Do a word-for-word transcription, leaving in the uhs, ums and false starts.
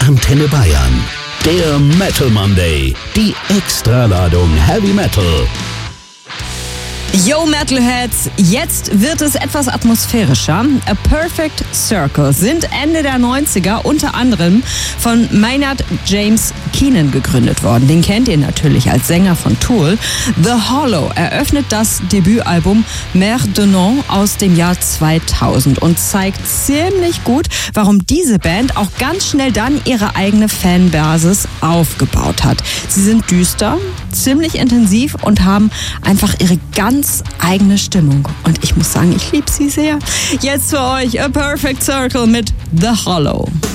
Antenne Bayern. Der Metal Monday. Die Extraladung Heavy Metal. Yo Metalheads, jetzt wird es etwas atmosphärischer. A Perfect Circle sind Ende der neunziger unter anderem von Maynard James Keenan gegründet worden. Den kennt ihr natürlich als Sänger von Tool. The Hollow eröffnet das Debütalbum Mère de Nom aus dem Jahr zweitausend und zeigt ziemlich gut, warum diese Band auch ganz schnell dann ihre eigene Fanbasis aufgebaut hat. Sie sind düster, ziemlich intensiv und haben einfach ihre ganz eigene Stimmung. Und ich muss sagen, ich liebe sie sehr. Jetzt für euch A Perfect Circle mit The Hollow.